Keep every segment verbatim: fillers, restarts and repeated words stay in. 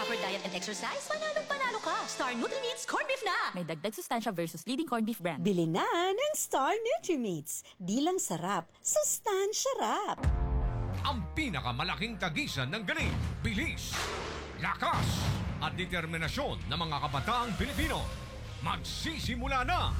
proper diet and exercise, panalong panalo ka. Star Nutri-Meats Corned Beef na! May dagdag sustansya versus leading corned beef brand. Bili na ng Star Nutri-Meats. Di lang sarap, sustansya rap. Ang pinakamalaking tagisan ng galing, bilis, lakas, at determinasyon ng mga kabataang Pilipino. Magsisimula na!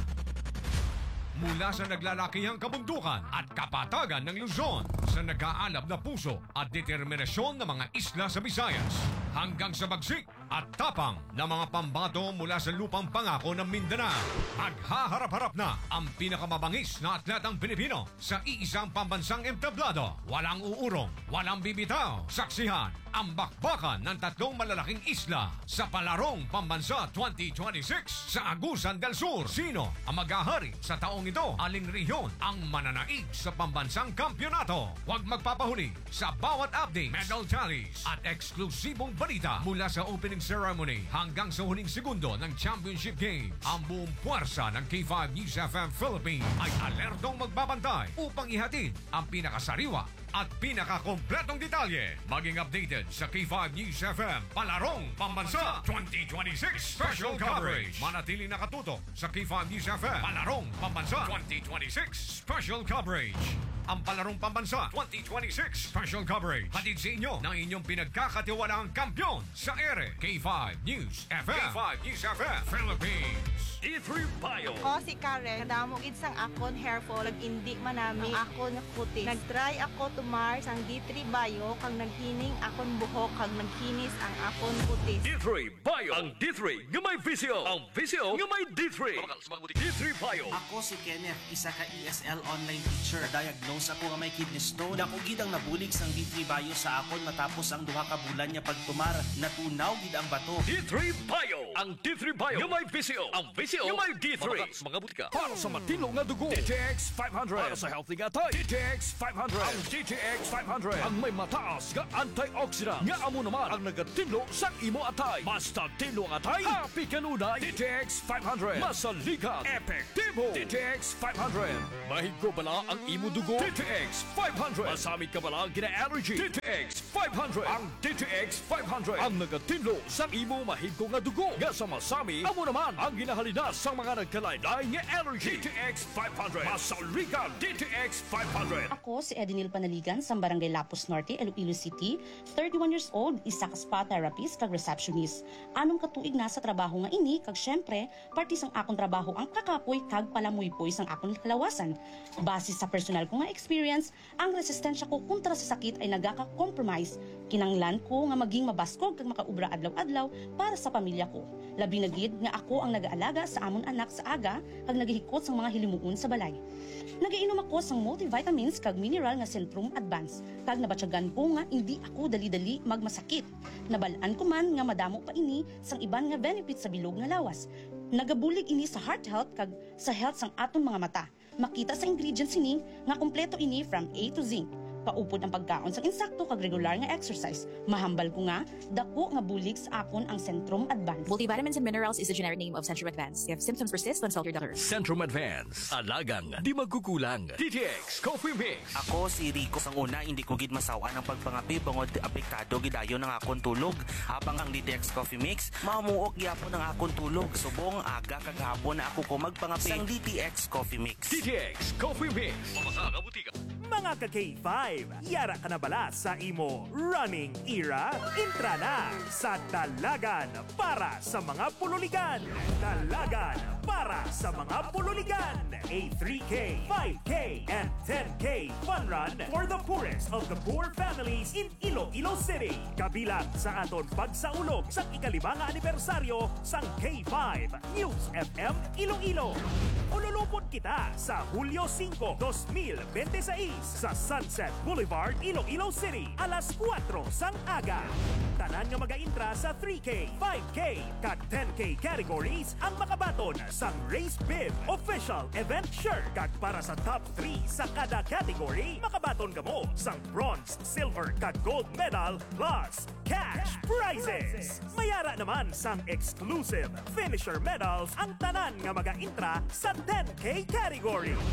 Mula sa naglalakihang kabundukan at kapatagan ng Luzon, sa nag-aalab na puso at determinasyon ng mga isla sa Visayas, hanggang sa bagsik at tapang ng mga pambato mula sa lupang pangako ng Mindanao. Maghaharap-harap na ang pinakamabangis na atletang Pilipino sa iisang pambansang entablado. Walang uurong, walang bibitaw. Saksihan ang bakbakan ng tatlong malalaking isla sa Palarong Pambansa twenty twenty-six sa Agusan del Sur. Sino ang maghahari sa taong ito? Aling rehiyon ang mananaig sa pambansang kampyonato? Huwag magpapahuli sa bawat update, medal tallies at eksklusibong balita mula sa opening ceremony hanggang sa huling segundo ng championship game. Ang buong puwersa ng K five News F M Philippines ay alertong magbabantay upang ihatid ang pinakasariwa at pinakakompletong detalye. Maging updated sa K five News F M Palarong Pambansa twenty twenty-six Special Coverage. Manatili nakatutok sa K five News F M Palarong Pambansa twenty twenty-six Special Coverage. Ang Palarong Pambansa twenty twenty-six Special Coverage. Hatid sa inyo ng inyong pinagkakatiwalaang kampyon sa ere. K five News F M. K five News F M Philippines. D three Bio. Ako si Karen. Kadamo isang akon hair fall. Nag-indi manami ang akon kutis. Nag-try ako tumar sang D three Bio kang naghining akon buhok kang nagkinis ang akon kutis. D three Bio. Ang D three nga may visio. Ang visio nga may D three. D three Bio. Ako si Kenneth, isa ka E S L online teacher. Diagnose ako nga may kidney stone. Ako gid ang nabulig sang D three Bio sa akon matapos ang duha ka bulan niya pagtumar. Natunaw gid ang bato. D three Bio. Ang D three Bio nga may visio. Ang visio nga may D three. Mga butika. Para sa matino nga dugo. D T X five hundred. Para sa healthy nga tay. D T X five hundred. Ang D T X five hundred. Ang may mataas nga antioxidant. Nga amo naman ang nagatinlo sa imo atay. Basta tinlo ang atay. Happy kanunay. D T X five hundred. Masaligan. Epektibo. D T X five hundred. Mahigo bala ang imo dugo. D T X five hundred. Masamit ka bala gina-allergy. D T X five hundred. Ang D T X five hundred. Ang nagatinlo sa imo mahigo nga dugo. Nga sa masami, amo naman ang ginahalinas sa mga nagkalaylay nga allergy. D T X five hundred. Masaligan. D T X five hundred. Ako si Edinil Panaligan sa Barangay Lapus Norte, Iloilo City, thirty-one years old, isa ka spa therapist kag receptionist. Anong katuig na sa trabaho nga ini kag syempre parte sang akong trabaho ang kakapoy kag palamuypoy sang akong kalawasan. Base sa personal ko nga experience, ang resistensya ko kontra sa sakit ay nagaka-compromise. Kinanglan ko nga maging mabaskog kag makaubra adlaw-adlaw para sa pamilya ko. Labi na gid nga ako ang nag-aalaga sa amon anak sa aga kag naghihikot sang mga hilimuon sa balay. Nagainom ako sang multivitamins kag mineral nga Centrum Advance kag nabatyagan ko nga hindi ako dali-dali magmasakit. Nabalaan ko man nga madamo pa ini sang iban nga benefits sa bilog nga lawas. Nagabulig ini sa heart health kag sa health sang aton mga mata. Makita sa ingredients ini nga kompleto ini from A to Z. Paupod ang pagkaon sa insakto kag regular nga exercise. Mahambal ko nga, dako nga bulig sa akon ang Centrum Advance. Multivitamins and minerals is the generic name of Centrum Advance. If symptoms persist, consult your doctor. Centrum Advance. Alagang di magkukulang. D T X Coffee Mix. Ako si Rico. Sang una, hindi ko gid masawa ng pagpangapi bangod apektado gidayo ng akon tulog. Habang ang D T X Coffee Mix, mamuok gyapon ang akon tulog. Subong aga kag hapon na ako ko magpangapi sang D T X Coffee Mix. D T X Coffee Mix. Pamasa ka butika. Mga ka-K five, yara ka na bala sa imo running era? Intra na sa Dalagan para sa mga pululigan. Dalagan para sa mga pululigan. A three K, five K, and ten K fun run for the poorest of the poor families in Iloilo City. Kabilang sa aton pagsaulog sa ikalimang anibersaryo sang K five News F M Iloilo. Ululupot kita sa Hulyo five, twenty twenty-six sa Sunset Boulevard, Iloilo City, alas kwatro sang aga. Tanan nga mag-intra sa three K, five K, kag ten K categories ang makabaton sa Race Bib Official Event Shirt. Kag para sa top three sa kada category, makabaton ka mo sa bronze, silver, kag gold medal plus cash prizes. Mayara naman sang exclusive finisher medals ang tanan nga mag-intra sa ten K category.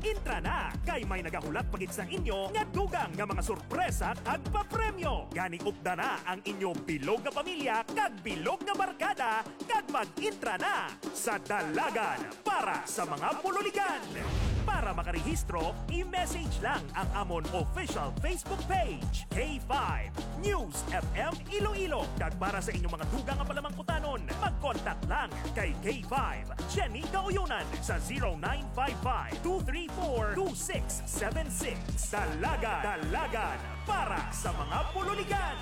Intra na! Kay may nagahulat pagit sa inyo nga dugang nga mga sorpresa kag papremyo. Gani upda na ang inyo bilog nga pamilya kag bilog nga barkada kag mag-intra na sa Dalagan para sa mga pululigan. Para makarehistro, i-message lang ang amon official Facebook page, K five News F M Iloilo. Kag para sa inyong mga dugang nga palamangkutanon, mag-contact lang kay K five Jenny Gauyunan sa zero nine five five, two three four, two six seven six. Dalagan, Dalagan para sa mga pululigan.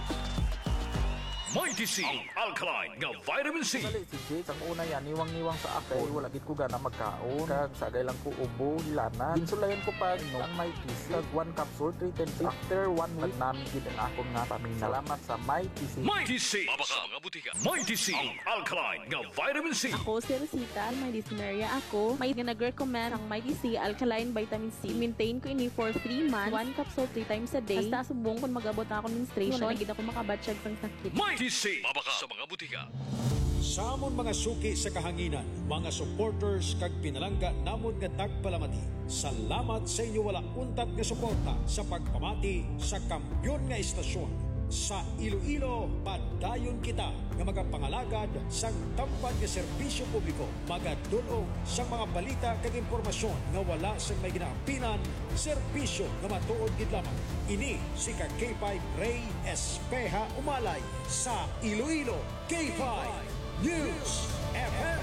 Mighty C, ang alkaline nga vitamin C. Dali si Jake, ang una yan, niwang-niwang sa ako. Wala gid ko gana magkaon. Kag sagay lang ko ubo, hilanan. Insulayan ko pa no, ang Mighty C. Kag one capsule, three ten C. After one week, namin gid ang akong nga pamilya. Salamat sa Mighty C. Mighty C, mabaka mga butika. Mighty C, ang alkaline nga vitamin C. Ako si Rosita, may dysmenorrhea ako. May nag-recommend ang Mighty C Alkaline Vitamin C. Maintain ko ini for three months. One capsule three times a day. Basta subong kung mag-abot na ako menstruation. Wala gid ako makabatsyag sang sakit. Mighty C, mabaka sa mga butika. Sa amon mga suki sa kahanginan, mga supporters kag pinalangga namon nga tagpalamati. Salamat sa inyo wala untat nga suporta sa pagpamati sa kampyon nga istasyon. Sa Iloilo, padayon kita nga magapangalagad sang tampad nga serbisyo publiko, magadulog sa mga balita kag impormasyon nga wala sang may ginaapinan, serbisyo nga matuod gid lamang. Ini si ka K five Ray Espeja Umalay sa Iloilo, K five News F M.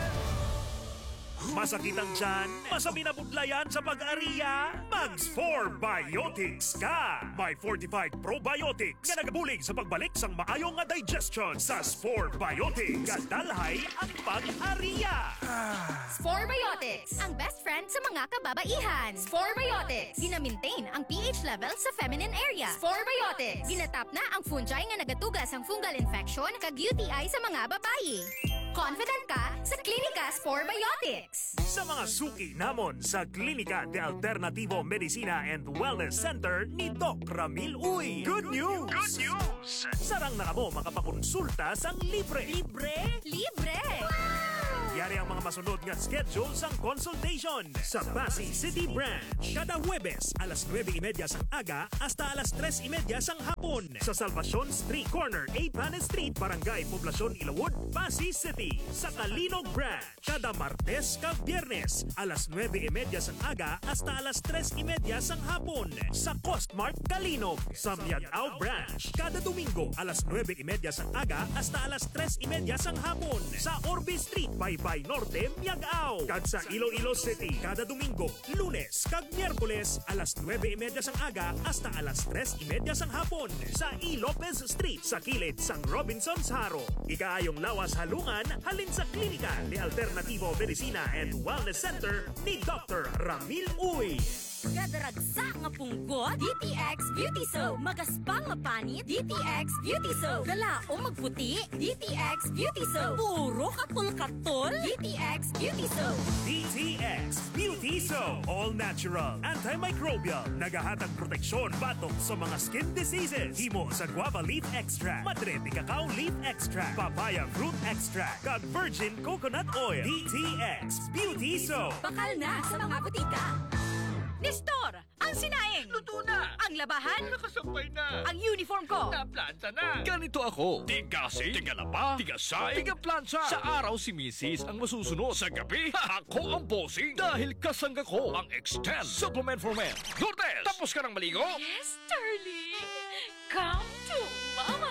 Masakit ang tiyan? Masabi na budlayan sa pag-ariya? Mags four Biotics ka! May fortified probiotics nga nagabulig sa pagbalik sang maayong nga digestion sa Spore Biotics. Kadalhay ang pag-ariya! Spore Biotics, ang best friend sa mga kababaihan. Spore Biotics, gina-maintain ang pH level sa feminine area. Spore Biotics, ginatap na ang fungi nga nagatugas ang fungal infection kag U T I sa mga babae. Confident ka sa Klinika Spore Biotics. Sa mga suki namon sa Klinika de Alternativo Medicina and Wellness Center ni Doc Ramil Uy. Good news! Good news! Sarang na mo makapakonsulta sang libre. Libre? Libre! Yari ang mga masunod nga schedule sang consultation sa Pasig City Branch. Kada Huwebes, alas nueve y media sang aga hasta alas tres y media sang hapon. Sa Salvacion Street Corner, eight Panes Street, Barangay Poblacion, Ilawod, Pasig City. Sa Kalinog Branch, kada Martes kag Biyernes, alas nueve y media sang aga hasta alas tres y media sang hapon. Sa Costmart Kalinog. Sa Miagao Branch, kada Domingo, alas nueve y media sang aga hasta alas tres y media sang hapon. Sa Orbe Street, by Bay Norte, Miagao. Kag sa Iloilo City, kada Domingo, Lunes, kag Miyerkules, alas nueve y media sang aga hasta alas tres y media sang hapon. Sa E. Lopez Street, sa kilid sang Robinson's Haro. Ikaayong lawas halungan, halin sa Klinika de Alternativo Medicina and Wellness Center ni Doctor Ramil Uy. Gadaragsa nga punggot, D T X Beauty Soap. Magaspang nga panit, D T X Beauty Soap. Galaong magputi, D T X Beauty Soap. Puro kapul-katol, D T X Beauty Soap. D T X Beauty Soap. All natural, antimicrobial, nagahatag proteksyon batok sa mga skin diseases. Himo sa guava leaf extract, madre de cacao leaf extract, papaya fruit extract, kag virgin coconut oil. D T X Beauty Soap. Bakal na sa mga butika. Nestor, ang sinaing. Luto na! Ang labahan. Nakasampay na! Ang uniform ko. Naplanta na! Ganito ako. Tigasi, tigalaba, tigasay, tigaplansa. Sa araw si Missus ang masusunod. Sa gabi, ako ang bossing. Dahil kasangga ko ang Extend Supplement for Men. Lourdes, tapos ka ng maligo? Yes, darling. Come to Mama.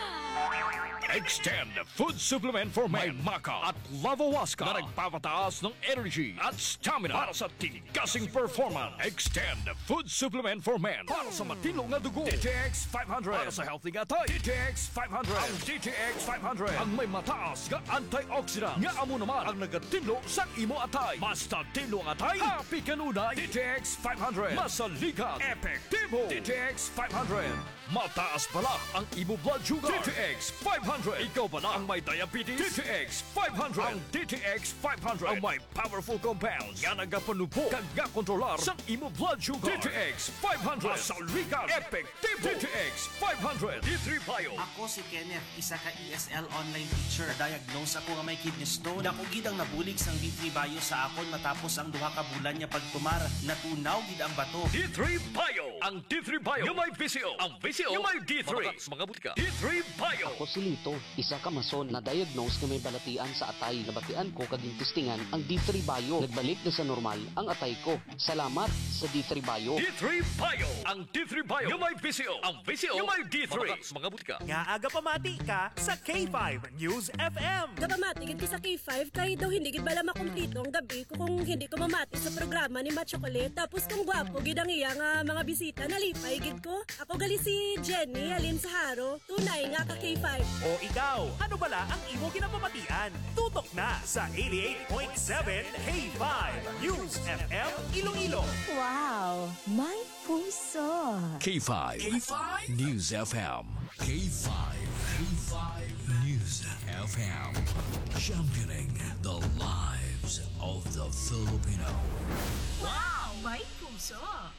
Extend Food Supplement for Men. May Maca at Lavawaska na nagpapataas ng energy at stamina para sa tigasing performance. Extend Food Supplement for Men para sa matilong na dugo. D T X five hundred para sa healthy nga tayo. D T X five hundred. Ang D T X five hundred ang may mataas nga antioxidant. Nga amo naman ang nagatinlo sa imo atay. Basta tinlo ang atay, happy kanunay. D T X five hundred. Masaligat, epektibo. D T X five hundred. Mataas pala ang imo blood sugar. D T X five hundred. hundred. Ikaw ba na ang may diabetes? D T X five hundred. Ang D T X five hundred ang may powerful compounds nga nagapanupo kag kontrolar sa imo blood sugar. D T X five hundred. Masalikan. Epektibo. D T X five hundred. D three Bio. Ako si Kenneth, isa ka E S L online teacher. Diagnose ako nga may kidney stone. Dako gid ang nabulig sang D three Bio sa akon matapos ang duha ka bulan niya pagtumar. Natunaw gid ang bato. D three Bio. Ang D three Bio yung may V C O. Ang V C O yung may D three. Mga butika. D three Bio. Ako si Lito, isa ka mason na diagnose nga may balatian sa atay. Nabatian ko kaging testingan ang D three Bio. Nagbalik na sa normal ang atay ko. Salamat sa D three Bio. D three Bio. Ang D three Bio yung may V C O. Ang V C O yung may D three. Mga butika. Nga aga pamati ka sa K five News F M. Gapamati gid ko sa K five kay daw hindi gid bala makumpleto ang gabi ko kung hindi ko mamati sa programa ni Matt Chocolate. Tapos kung gwapo gid ang iya nga mga bisita nalipay gid ko. Ako gali si Jenny Alin Saharo, tunay nga ka K five. O ikaw, ano bala ang imo kinapamatian? Tutok na sa eighty-eight point seven K five News F M Iloilo. Wow, may puso. K five. K five News F M. K five. K five News F M. Championing the lives of the Filipino. Wow, may puso.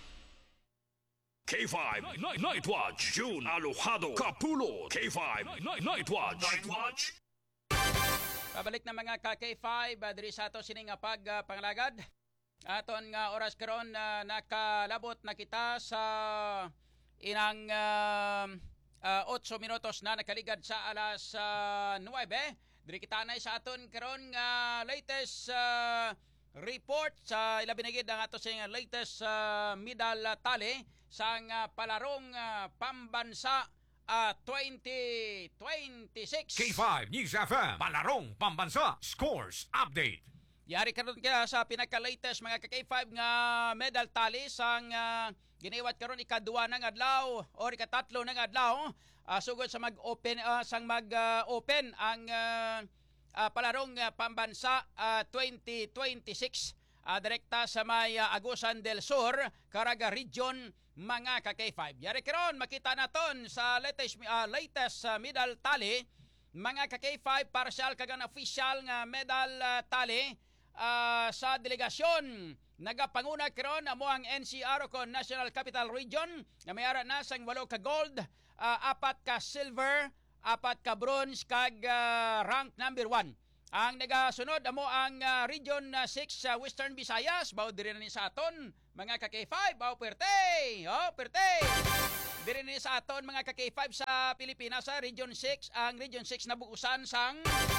K five Night, Night Watch. June Alojado Capulo. K five Night, Night Watch. Night Watch. Pabalik na mga ka-K five, uh, diri sa ato sining pag uh, panglagad. Aton nga oras karon na uh, nakalabot na kita sa inang uh, uh, eight minutos na nakaligad sa alas uh, nine. Diri kita nay sa aton karon nga uh, latest uh, report sa uh, ilabi na gid ang ato sing latest uh, medal uh, tally sang uh, palarong uh, pambansa uh, twenty twenty-six. K five News F M, palarong pambansa, scores update. Yari karon kaya sa pinaka-latest mga ka-K five nga medal tally sang uh, giniwat karon ikaduha ng adlaw o ikatatlo ng adlaw uh, sugod sa mag-open uh, sang mag-open uh, ang uh, uh, palarong uh, pambansa uh, twenty twenty-six uh, direkta sa may uh, Agusan del Sur, Caraga Region mga ka-K five. Yari karon makita naton sa latest uh, latest uh, medal tally mga ka-K five partial kagang official nga medal uh, tally. Uh, sa delegasyon nagapanguna karon amo ang N C R o National Capital Region nga may ara na sang walo ka gold, uh, apat ka silver, apat ka bronze kag uh, rank number one. Ang nagasunod amo ang uh, Region uh, six sa uh, Western Visayas, bao diri na ni sa aton mga ka-K five, bao perte. Oh, perte. Diri ni sa aton mga ka-K five sa Pilipinas sa Region six, ang Region six nabuusan sang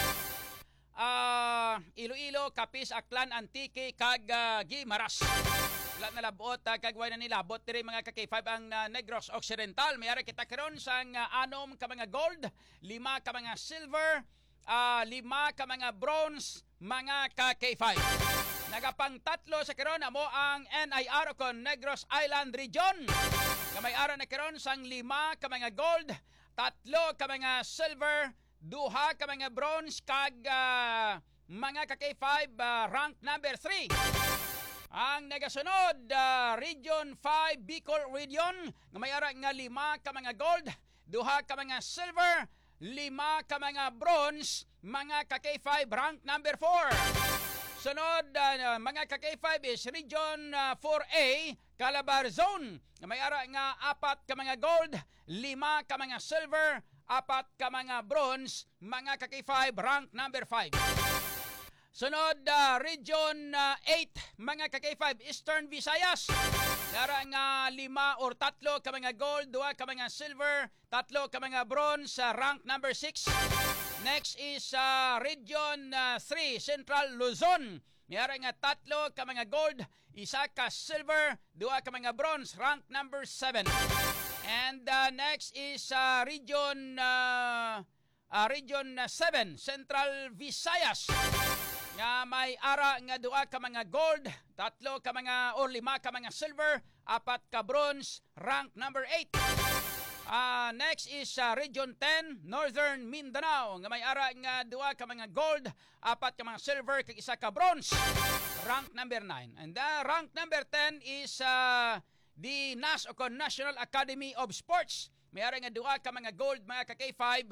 Uh, Iloilo, Capiz, Aklan, Antique, kag uh, Guimaras. Lahat na labot, uh, kagway na nilabot. Diri mga ka-K five ang uh, Negros Occidental. Mayari kita karon sang uh, anom ka mga gold, lima ka mga silver, uh, lima ka mga bronze, mga ka-K five. Nagapang tatlo sa karon amo ang N I R o Negros Island Region. Kamay ara na karon sang lima ka mga gold, tatlo ka mga silver, duha ka mga bronze kag uh, mga ka-K five uh, rank number three. Ang nagasunod uh, Region five Bicol Region nga may ara nga lima ka mga gold, duha ka mga silver, lima ka mga bronze, mga ka-K five rank number four. Sunod uh, mga ka-K five is Region uh, four A Calabar Zone nga may ara nga apat ka mga gold, lima ka mga silver, apat ka mga bronze, mga ka-K five rank number five. Sunod uh, Region uh, eight mga ka-K five Eastern Visayas. Dara nga lima or tatlo ka mga gold, duha ka mga silver, tatlo ka mga bronze, uh, rank number six. Next is uh, Region uh, three Central Luzon. Mayara nga tatlo ka mga gold, isa ka silver, duha ka mga bronze, rank number seven. And uh, next is uh, Region uh, uh, Region seven Central Visayas. Nga may ara nga duha ka mga gold, tatlo ka mga or lima ka mga silver, apat ka bronze, rank number eight. Uh, next is uh, Region ten Northern Mindanao. Nga may ara nga duha ka mga gold, apat ka mga silver, kag isa ka bronze, rank number nine. And the rank number ten is uh, the N A S o National Academy of Sports. May ara nga duha ka mga gold mga ka-K five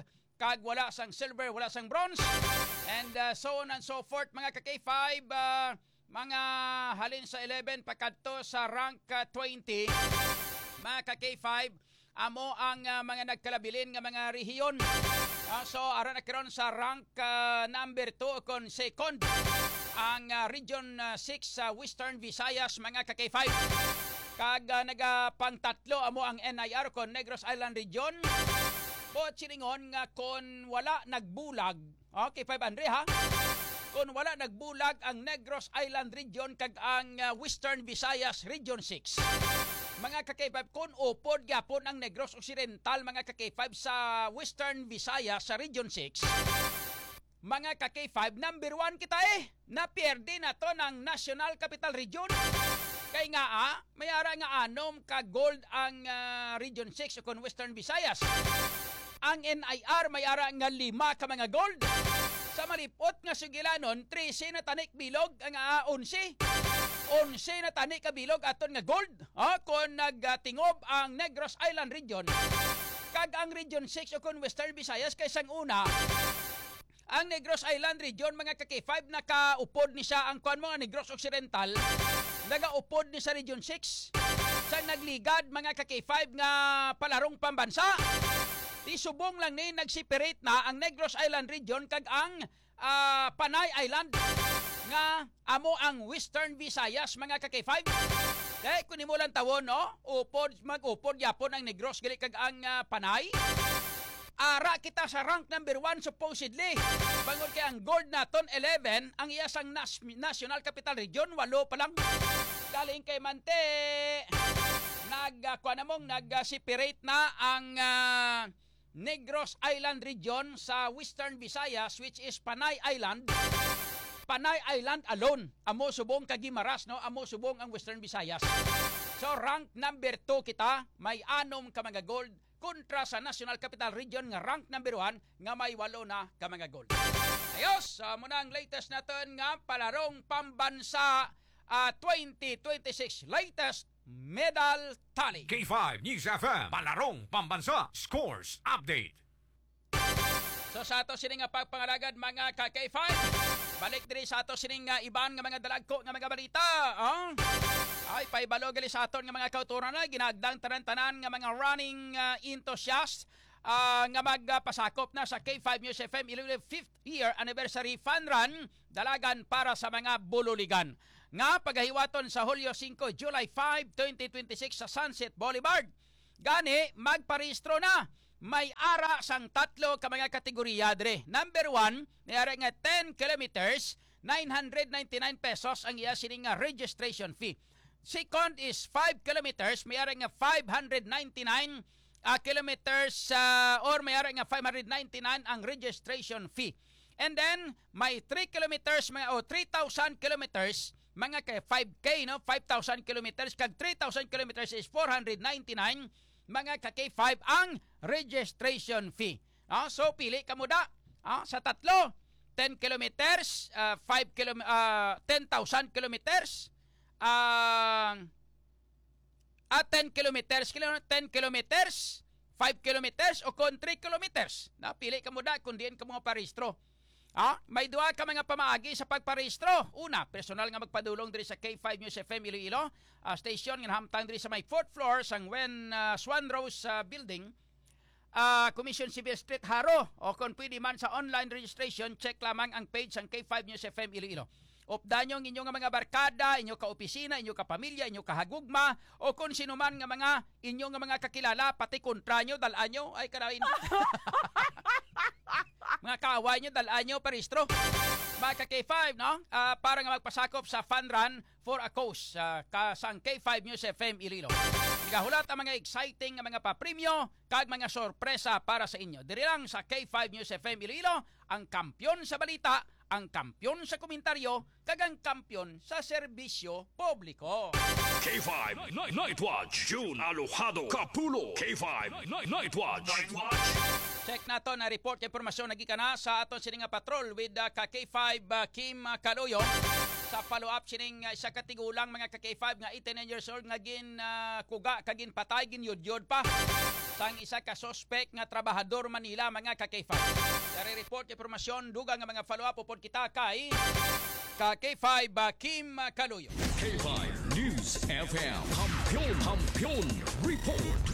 kag wala sang silver, wala sang bronze, and uh, so on and so forth mga ka-K five. Uh, mga halin sa eleven pakadto sa rank uh, twenty, mga ka-K five, amo ang uh, mga nagkalabilin nga mga rehiyon. Uh, so aran na karon sa rank uh, number two kon second ang uh, region uh, six sa uh, Western Visayas mga ka-K five. Kag uh, nagapangtatlo amo ang N I R kon Negros Island Region. But silingon nga kon wala nagbulag, okay, five Andre ha? Kung wala nagbulag ang Negros Island Region kag ang uh, Western Visayas Region six. Mga ka-K five, kung upod gyapon ang Negros Occidental mga ka-K five sa Western Visayas sa Region six, mga ka-K five, number one kita eh. Napierde na to ng National Capital Region. Kaya nga ah, mayara nga anom ka gold ang uh, Region six o kung Western Visayas. Ang N I R mayara nga lima ka mga gold. Sa malipot nga sugilanon, trese na tanik bilog ang uh, onse. onse na tanik ka bilog aton nga gold. Ah, kung nagtingob ang Negros Island Region. Kag ang Region six o kung Western Visayas kaysang una, ang Negros Island Region mga ka-K five nakaupod ni siya ang kuan mo nga Negros Occidental. Nagaupod ni sa Region six. Sa nagligad mga ka-K five nga palarong pambansa. Di subong lang ni nag-separate na ang Negros Island Region kag ang uh, Panay Island nga amo ang Western Visayas mga ka-K five. Dahil kung mo lang tawon, no? Upod, mag-upod yapon ang Negros gali kag ang uh, Panay. Ara kita sa rank number one supposedly. Bangod kay ang gold naton eleven, ang iyasang nas- National Capital Region walo pa lang. Galing kay Mante. Nag uh, kuan namong nag-separate na ang uh, Negros Island Region sa Western Visayas which is Panay Island. Panay Island alone. Amo subong kag Guimaras, no? Amo subong ang Western Visayas. So rank number two kita, may anom ka mga gold kontra sa National Capital Region nga rank number one nga may walo na ka mga gold. Ayos, uh, muna ang latest natin nga palarong pambansa uh, twenty twenty-six latest medal tally. K five News F M, palarong pambansa, scores update. So sa ato sining nga pagpangalagad mga ka-K five, balik diri sa ato sining nga iban nga mga dalagko nga mga balita. Oh? Ay paibalo gali sa aton nga mga kauturan na ginagdang tanan-tanan nga mga running uh, enthusiasts uh, nga magpasakop na sa K five News F M Iloilo fifth year anniversary fun run dalagan para sa mga bululigan. Nga pagahiwaton sa Hulyo five, July five, twenty twenty-six sa Sunset Boulevard. Gani, magparehistro na. May ara sang tatlo ka mga kategorya dre. Number one, mayara nga ten kilometers, nine hundred ninety-nine pesos ang iya sining nga registration fee. Second is five kilometers, mayara nga five hundred ninety-nine uh, kilometers uh, or mayara nga five hundred ninety-nine ang registration fee. And then, may three kilometers, may, o three thousand kilometers, mga kay five K, no? five thousand kilometers, kag three thousand kilometers is four hundred ninety-nine, mga ka K five ang registration fee. No? So, pili ka mo da. No? Sa tatlo, ten kilometers, uh, five kilo, uh, ten thousand kilometers, uh, at ten kilometers, ten kilometers, five kilometers, o kon three kilometers. No? Pili ka mo da kung diin ka mga parehistro. Ah, may duha ka mga pamaagi sa pagparehistro. Una, personal nga magpadulong diri sa K five News F M Iloilo, uh, station nga hamtang diri sa may fourth floor sang Wen uh, Swan Rose uh, building. Uh, Commission Civil Street Haro. O kung pwede man sa online registration, check lamang ang page sang K five News F M Iloilo. Updan nyo inyong mga barkada, inyong ka-opisina, inyong ka-pamilya, inyong kahagugma, o kung sino man nga mga inyong mga kakilala, pati kontra nyo, dalaan nyo, ay karawin. Mga kaaway nyo, dalaan nyo, parehistro. Mga ka-K five, no? Uh, para nga magpasakop sa fun run for a cause uh, kasang K five News F M Iloilo. Nagahulat ang mga exciting nga mga papremyo kag mga sorpresa para sa inyo. Diri lang sa K five News F M Iloilo, ang kampyon sa balita, ang kampyon sa komentaryo, kag ang kampyon sa serbisyo publiko. K five Night, Night Watch, June Alojado, Kapulo. K five Night, Night Watch. Night Watch. Check nato na report kay impormasyon nagika na sa aton sining nga patrol with uh, ka K five uh, Kim uh, Kaloyo sa follow up sining uh, isa ka tigulang mga ka K five nga eighty-nine years old nga gin uh, kuga kagin patay gin yudyod pa. sang isa ka suspect nga trabahador Manila mga ka K five. Dari report impormasyon dugang nga mga follow-up upod kita kay ka K five uh, Kim Kaluyo. K five News F M. Kampiyon, kampiyon, report.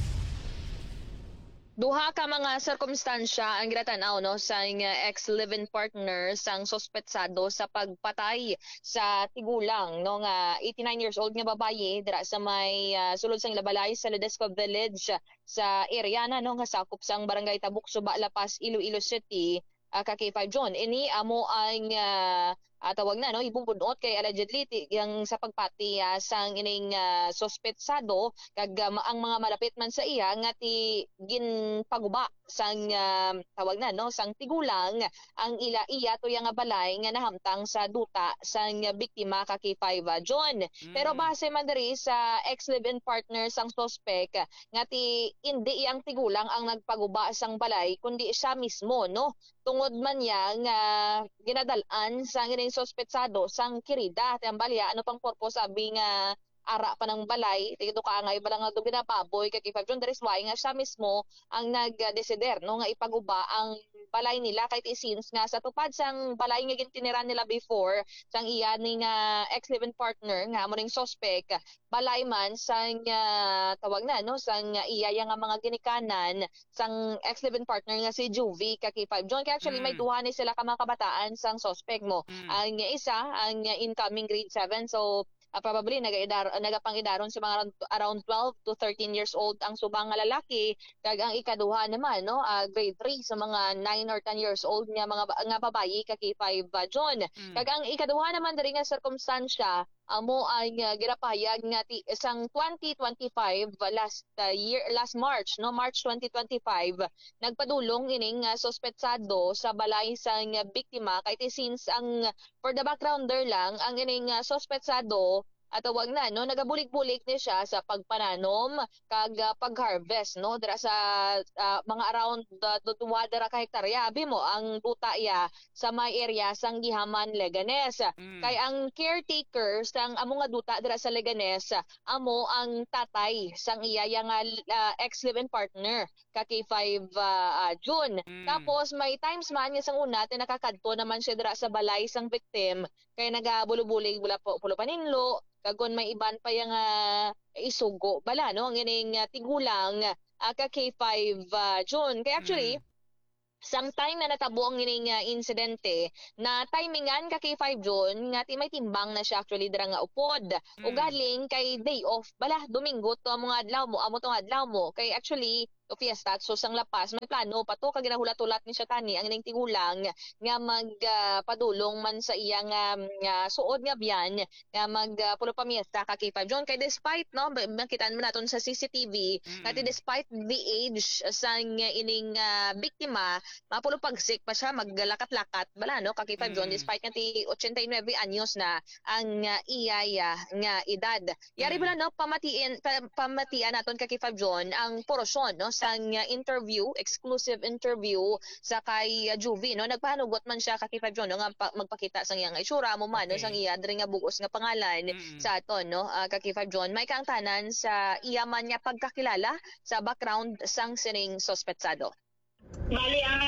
Duha ka mga sirkumstansya ang ginatanaw no sa ex-live-in partner sang sospetsado sa pagpatay sa tigulang no nga eighty-nine years old nga babaye dira sa may uh, sulod sang Labalay sa Ledesco Village sa area na no nga sakop sang Barangay Tabuk, Suba, La Paz, Iloilo City. Uh, ka K five John ini amo ang uh, uh, tawag na no ibubunot kay allegedly yang sa pagpati uh, sang ining uh, sospetsado kag uh, ang mga malapit man sa iya nga ti ginpaguba sang uh, tawag na no sang tigulang ang ila iya to yang balay nga nahamtang sa duta sang uh, biktima ka K five uh, John. Mm. Pero base man diri sa ex-live-in partner sang suspect nga ti hindi iyang tigulang ang nagpaguba sang balay kundi siya mismo no tungod man niya nga ginadalan sang ining sospetsado sang kirida tambalya ano pang purpose sabi nga ara pa ng balay dito ka nga iba lang nga ginapaboy kay K five John Daris why nga siya mismo ang nag-desider no nga ipaguba ang balay nila kay since nga sa tupad sang balay nga gintinira nila before sang iya ning uh, ex-live-in partner nga mo ning suspect balay man sang uh, tawag na no sang uh, iya nga mga ginikanan sang ex-live-in partner nga si Juvie ka K five John kay actually mm. may duha ni sila ka mga kabataan sang suspect mo mm. ang isa ang uh, incoming grade seven so Uh, probably nagaidar nagapangidaron sa mga around twelve to thirteen years old ang subang nga lalaki kag ang ikaduha naman no uh, grade three sa mga nine or ten years old nga mga nga babayi ka K five uh, John. Mm. Kag ang ikaduha naman diri nga sirkumstansya amo ang uh, ginapahayag nga ti isang twenty twenty-five uh, last uh, year last March no March twenty twenty-five nagpadulong ining uh, sospetsado sa balay sang uh, biktima kay ti since ang for the backgrounder lang ang ining uh, sospetsado at tawag na no nagabulik-bulik ni siya sa pagpananom kag uh, pag-harvest no dira sa uh, mga around uh, tuwa dira ka hektarya abi mo ang duta iya sa may area sang Gihaman, Leganes. Mm. Kay ang caretaker sang amo nga duta dira sa Leganes amo ang tatay sang iya nga uh, ex-live-in partner ka K five uh, uh, June. Mm. Tapos may times man nga sang una ti nakakadto naman siya dira sa balay sang victim kay nagabulubulig bula po pulo paninlo kagon may iban pa yang uh, isugo bala no ang ining uh, tigulang uh, ka K five uh, June kay actually mm. sang time na natabo ang ining uh, insidente na timingan ka K five June nga ti may timbang na siya actually dira nga upod mm. o galing kay day off bala Domingo to mga adlaw mo amo tong adlaw mo kay actually o fiesta so sang lapas may plano pa to kag ginahulat-ulat ni siya tani ang ining tigulang nga magpadulong uh, man sa iyang uh, suod nga biyan nga mag uh, pulo pa miesta ka K five John kay despite no makita mo naton sa C C T V mm-hmm. kati despite the age sang uh, ining uh, biktima mapulo pagsik pa siya maggalakat-lakat bala no ka K five John mm-hmm. despite nga eighty-nine anyos na ang uh, iyaya nga edad yari mm-hmm. bala no pamatiin pa, pamatian naton ka K five John ang porosyon no sang uh, interview, exclusive interview sa kay uh, Juvie no nagpahanugot man siya kay K five John no nga pa, magpakita sang iyang itsura mo man okay. no sang iya diri nga bugos nga pangalan mm-hmm. sa aton no uh, kay K five John may kaang tanan sa iya man nga pagkakilala sa background sang sining sospetsado. Bali ang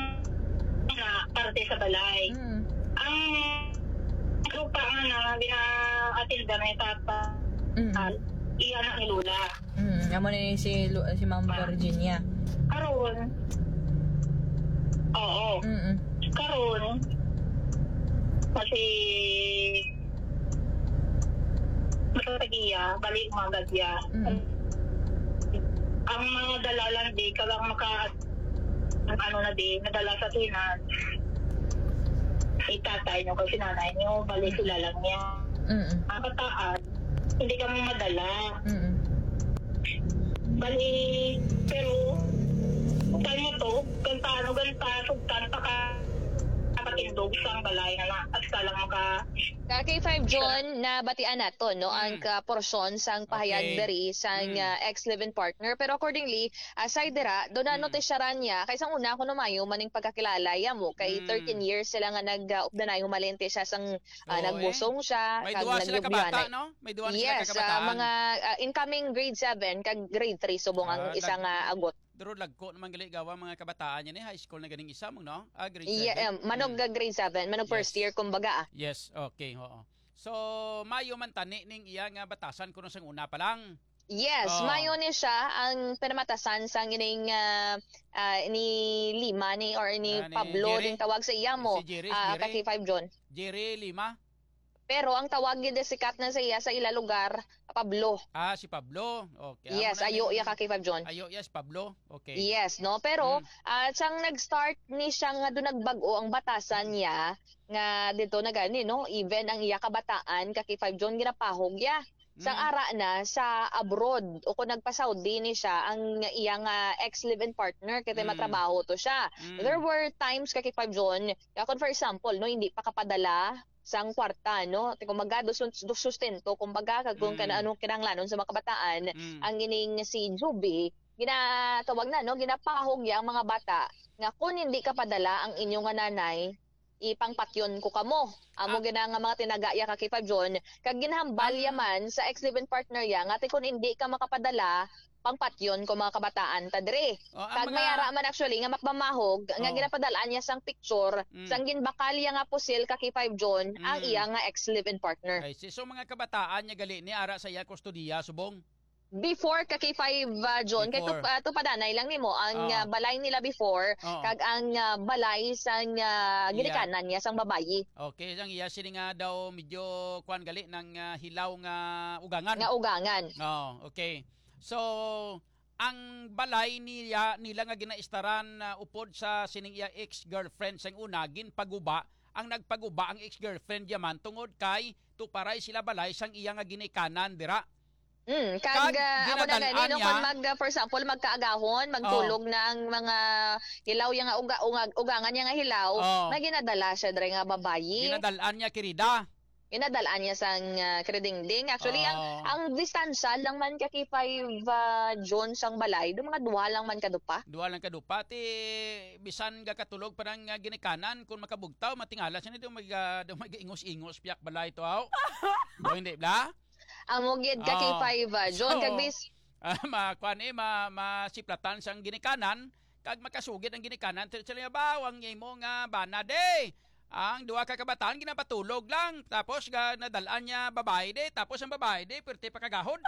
na parte sa balay. Mm. Ang grupa nga bina-atilda na itapa mm. iya na ni Lula. Mm, amo ni si si Ma'am Virginia. Karon. Oo. Mm. Karon kasi matagiya, balik mga gadya. Mm. Ang mga dalalan di kalang maka ang ano na di nadala sa tinan. Itatay nyo kasi nanay nyo, balik sila lang niya. Mm. Ang kataan, hindi kami madala. Mm. Bali, pero kaya mo to, ganta ano, ganta, sugtan pa ka kapatindog sang balay na lang at ka lang maka Kay five John na batian nato no ang ka porsyon sang pahayag Okay. diri sang Mm. uh, ex-live-in partner pero accordingly aside dira do na notisyaran niya kay sang una kuno mayo maning pagkakilala ya mo kay Mm. thirteen years sila nga nag-updanay humalente siya sang uh, Oo, nagbusong siya May kag duwa sila kabata, nagyubyuhan. no? May duwa na sila Yes, kakabataan. ah, mga ah, incoming grade seven kag grade three subong ang Ah, isang lag- ah, agot. Pero lagko naman gali gawa mga kabataan niya ni high school na ganing isa mo, no? Ah, grade Yeah, seven. um, manog Mm. ga grade seven, manog first year kumbaga. ah. Yes, okay, oo. So, mayo man tani ning iya nga batasan kuno sang una pa lang. Yes, Oo. mayo ni siya ang pinamatasan sang ining ah, ah, ni Lima ni or ni Ah, ni Pablo Jerry? ding tawag sa iya mo. Si Jerry, ah, Jerry. kay five John. Jerry Lima. Pero ang tawag gid sikat na sa iya sa ila lugar Pablo. Ah, si Pablo. Okay. Yes, ayo iya ka kay five John. Ayo yes Pablo. Okay. Yes, no? Pero ah siyang nag-start ni siya nga doon nagbago ang batasan niya nga dito na gani, no? Even ang iya kabataan ka kay five John ginapahog ya. Sang ara na sa abroad o kung nagpa-Saudi ni siya ang iyang ah, ex-live-in partner kaya Mm. matrabaho to siya. Mm. There were times ka kay five John, yakon for example, no, hindi pa kapadala sang kwarta, no? Kumbaga do sus- do sustento, kumbaga kag kung Mm. kana anong kinahanglanon sa mga kabataan, Mm. ang gining si Juby ginatawag na no ginapahog ya ang mga bata nga kung hindi ka padala ang inyong nga nanay ipangpatyon ko kamo amo gina nga mga tinagaya ka kay five John kag ginhambal yaman sa ex-live-in partner ya nga kung hindi ka makapadala pangpatyon ko mga kabataan ta dire Oh, ang kag mga- mayara man actually nga makpamahog nga Oh. ginapadalaan niya sang picture Mm. sang ginbakal ya nga pusil ka kay five John ang Mm. iya nga ex-live-in partner. Ay, si so mga kabataan niya gali ni ara sa iya kustodiya subong. Before ka kay five uh, John kay Before. tup, uh, tupadanay lang nimo ang Oo. uh, balay nila before Oo. kag ang uh, balay sang uh, Iya. ginikanan niya sang babayi Okay, sang iya sini nga daw medyo kuan gali ng ah, hilaw nga ugangan. nga ugangan. Oh, okay. So, ang balay niya nila nga ginaistaran na upod sa sining iya ex-girlfriend sang una ginpaguba, ang nagpaguba ang ex-girlfriend yaman tungod kay tuparay sila balay sang iya nga ginikanan dira. Mm, Kag kag uh, amo na ginadalaan gani no niya- kung mag uh, for example magkaagahon, magtulog na ang mga hilaw yang nga uga, ungag, ugangan niya nga hilaw, Oo. na ginadala siya dre nga babayi. Ginadalaan niya kirida. Inadalaan niya sang uh, kredingding. Actually, ang Oo. ang distansya lang man ka kay five uh, John sang balay, do mga duha lang man kadupa. Duha lang kadupa ti bisan ga katulog parang nga ginikanan kung makabugtaw matingala siya ni do mag uh, do mag-ingos-ingos piyak balay to aw. Do hindi bla? Amo gid ka kay Oo. five uh, John So, kag bis Ah, ma kuan eh ma masiplatan sang ginikanan kag makasugid ang ginikanan sila bawang niya mo nga bana de. Ang duha ka kabataan ginapatulog lang tapos ga nadalaan niya babae de tapos ang babae de perti pa kagahod.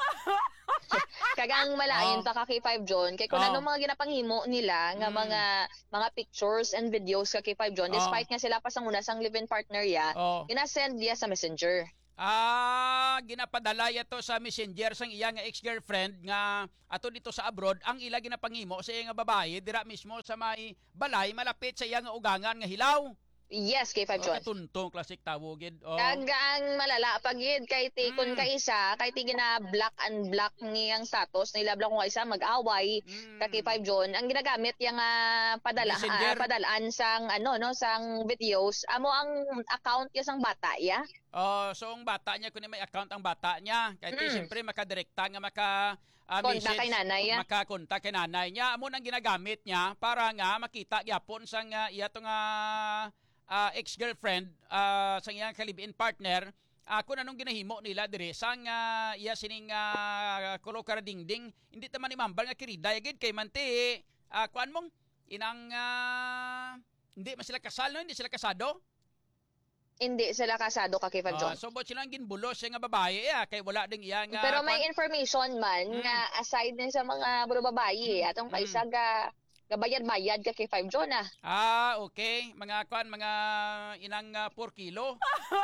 kagang malain Oo. ta ka kay five John kay kung Oo. ano mga ginapanghimo nila nga Mm. mga mga pictures and videos ka kay five John Oo. despite nga sila pa sang una sang live-in partner ya, Oh. ina-send niya sa Messenger. Ah, ginapadala yato sa Messenger sang iya nga ex-girlfriend nga ato dito sa abroad ang ila ginapangimo sa iya nga babae dira mismo sa may balay malapit sa iya nga ugangan nga hilaw. Yes, kay five Oh, John. katuntong classic tawogid. Oh. Kag ang malala pagid kay ti kun Mm. ka isa kay ti gina black and black niyang status nila black kung isa mag-away ka kay five John ang ginagamit yang uh, padala Messenger. ah, padalaan sang ano no sang videos amo ang account ya sang bata ya. Oh, so ang bata niya kuno may account ang bata niya. Kay Mm. siyempre makadirekta nga maka ah, Kontak message, kay nanay, ah. makakontak kay nanay niya. Amo nang ginagamit niya para nga makita gyapon sang uh, iya to nga ah, ex-girlfriend ah, sang iyang kalibin partner. Ah, kung anong ginahimo nila dire sang ah, iya sining uh, kulokar dingding hindi ta man imambal nga kirida gid kay manti ah, kuan mong inang ah, hindi man sila kasal no, hindi sila kasado. Hindi sila kasado ka kay five John. Ah, so bot silang ginbulos siya nga babae eh, kay wala ding iya nga Pero may kwan- information man Mm. nga aside din sa mga buro babae atong kaisa ga gabayad-bayad ka kay five John ah. Ah, okay. Mga kwan, mga inang uh, four kilo.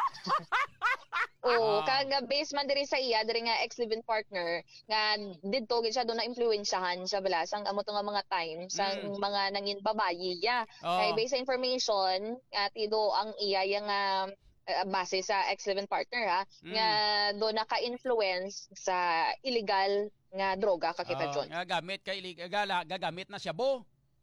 Oo, Ah. kag uh, base man diri sa iya diri nga ex-live-in partner nga didto gid siya do na impluwensyahan sa bala sang amo to nga mga time sang Mm. mga nangin babayi ya. Oo. Kay base sa information at ido ang iya yang uh, base sa ex-live-in partner ha Mm. nga do naka-influence sa illegal nga droga ka kay five Oh, John. nga gamit kay illegal, gagamit na siya bo.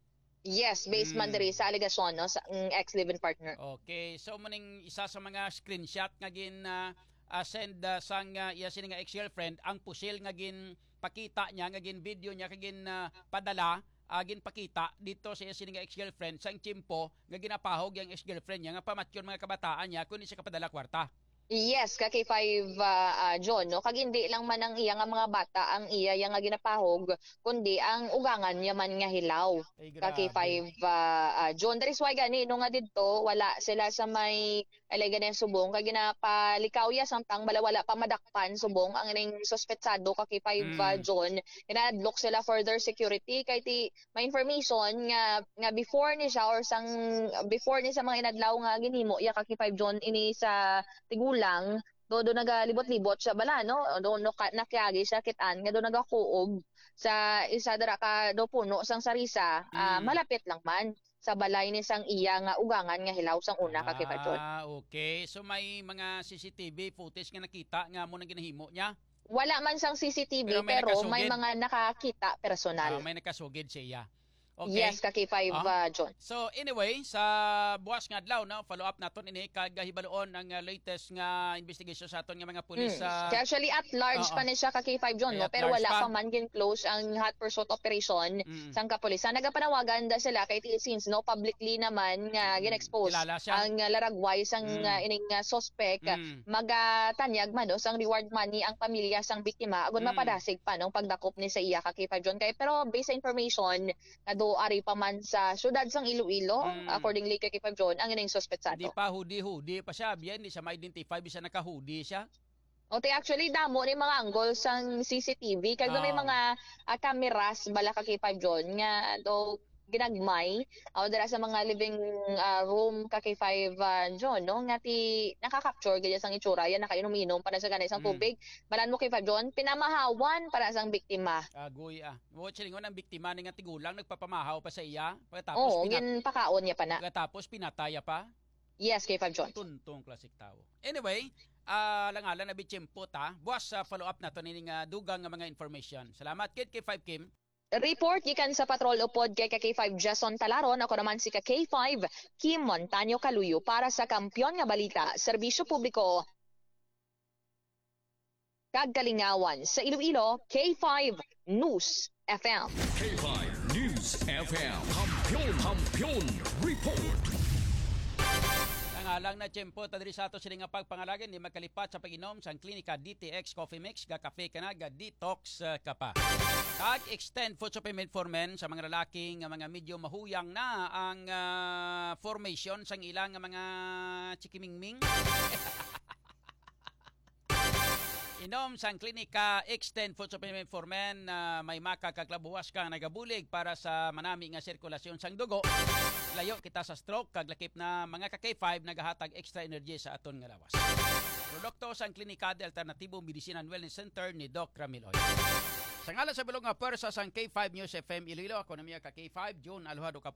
Yes, based man Mm. diri sa alegasyon no sa ang ex-live-in partner. Okay, so muning isa sa mga screenshot nga gin uh, uh, send uh, sang uh, iya sini nga ex-girlfriend ang pusil nga gin pakita niya nga gin video niya kagin uh, padala uh, gin pakita dito sa iya sini nga ex-girlfriend sang chimpo nga ginapahog yang ex-girlfriend niya nga pamatyon mga kabataan niya kundi siya kapadala kwarta. Yes, ka K five uh, uh, John, no? Kag hindi lang man ang iya nga mga bata ang iya yang nga ginapahog, kundi ang ugangan niya man nga hilaw. Ka K five uh, uh, John, that is why gani no nga didto wala sila sa may alega na subong kag ginapalikaw ya samtang bala wala pa madakpan subong ang ining suspetsado ka K five uh, John. Ginadlock sila for their security kay ti may information nga nga before ni siya or sang before ni sa mga inadlaw nga ginhimo ya ka K five John ini sa Tigul lang do do nagalibot-libot siya bala no do no nakyagi siya kitaan nga do nagakuob sa isa dara ka do puno sang sarisa uh, malapit lang man sa balay ni sang iya nga ugangan nga hilaw sang una ka K five John. Ah, okay. So may mga C C T V footage nga nakita nga mo nang ginahimo niya? Wala man sang C C T V pero may, pero may mga nakakita personal. Ah, may nakasugid siya. Okay. Yes, ka K five Ah. uh, John. So anyway, sa buwas nga adlaw no, follow up naton ini kag hibaloon ang uh, latest nga investigation sa aton nga mga pulis Mm. sa Kaya actually at large Oo. pa ni siya ka K five John Ay, no at pero large wala pa. pa man gin close ang hot pursuit operation Mm. sang kapulisan. Nagapanawagan da sila kay ti- since no publicly naman nga gin-expose Kilala siya. ang uh, laragway sang Mm. uh, ining uh, suspect Mm. magatanyag man no sang reward money ang pamilya sang biktima agon Mm. mapadasig pa no pagdakop ni sa iya ka K five John kay pero based sa information nga do ari pa man sa syudad sang Iloilo Mm. accordingly kay K five John ang ining suspetsado. di pa hudi-hudi pa siya, biyan di siya ma-identify bisa naka-hoodie siya. O te actually damo ni mga angle sang C C T V kag may Ah. mga uh, cameras bala ka K five John nga do ginagmay o dira sa mga living uh, room ka K five uh, John no nga ti nakaka-capture gaya sang itsura yan nakainom-inom para sa ganay sang Mm. tubig balan mo K five John pinamahawan para sang biktima. Agoy ah. Mo silingon ang biktima ni nga tigulang nagpapamahaw pa sa iya pagkatapos Oo, pinat- ginpakaon niya pa na. pagkatapos pinataya pa. Yes, K five John. Tuntong klasik tao. Anyway, ah langalan na bitchimpo ta. Buwas sa follow up nato ni nga dugang nga mga information. Salamat kid K five Kim. Report gikan sa Patrol Upod kay ka K five Jason Talaron ako naman si ka K five Kim Montaño Caluyo para sa Kampiyon nga Balita, Serbisyo Publiko kag Kalingawan sa Iloilo, K five News F M. K five News F M. Kampiyon, Kampiyon Report. Nangalang na tiyempo ta diri sa ato sila nga pagpangalagan ni magkalipat sa pag-inom sang klinika D T X Coffee Mix ga kafe kana ga detox uh, ka pa. Kag extend food supplement for men sa mga lalaki nga mga medyo mahuyang na ang uh, formation sang ilang nga mga chikimingming. Inom sang klinika Extend Food Supplement for Men na uh, may makakaglabuwas kang nagabulig para sa manami nga sirkulasyon sang dugo. Layo kita sa stroke kag lakip na mga ka K five nagahatag extra energy sa aton nga lawas. Produkto sang klinika de Alternatibo Medicine and Wellness Center ni Doc Ramiloy. Sa ngalan sa bilog nga pwersa sang K five News F M Iloilo, ako na miya ka K five June Alojado ka